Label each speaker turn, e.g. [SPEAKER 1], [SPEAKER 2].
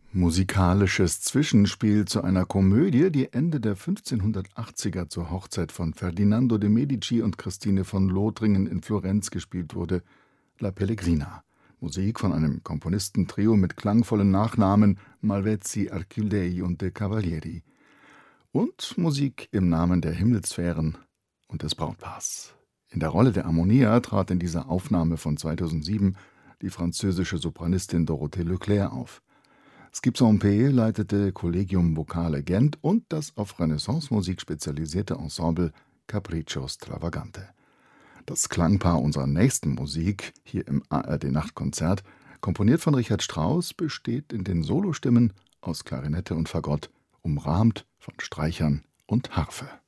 [SPEAKER 1] Musikalisches Zwischenspiel zu einer Komödie, die Ende der 1580er zur Hochzeit von Ferdinando de' Medici und Christine von Lothringen in Florenz gespielt wurde, La Pellegrina. Musik von einem Komponistentrio mit klangvollen Nachnamen Malvezzi, Archilei und de Cavalieri. Und Musik im Namen der Himmelssphären und des Brautpaars. In der Rolle der Ammonia trat in dieser Aufnahme von 2007 die französische Sopranistin Dorothée Leclerc auf. Skip Saint-Pé leitete Collegium Vocale Gent und das auf Renaissance-Musik spezialisierte Ensemble Capriccio Stravagante. Das Klangpaar unserer nächsten Musik, hier im ARD-Nachtkonzert, komponiert von Richard Strauss, besteht in den Solostimmen aus Klarinette und Fagott, umrahmt von Streichern und Harfe.